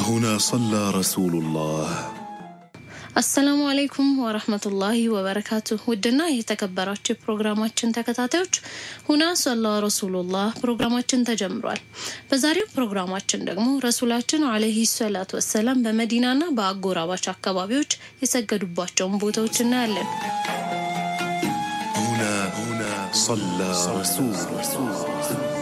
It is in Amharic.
هنا صلى رسول الله. السلام عليكم ورحمة الله وبركاته. ودنا يتكبراتش برنامجችን ተከታታዮች هنا صلى رسول الله برنامجችን ተጀምሯል። በዛሬው ፕሮግራማችን ደግሞ ረሱላችን አለይሂ ሰላቱ ወሰለም በመዲናና በአጎራባች አካባቢዎች የሰገዱባቸውን ቦታዎች እናያለን። هنا صلى رسول الله.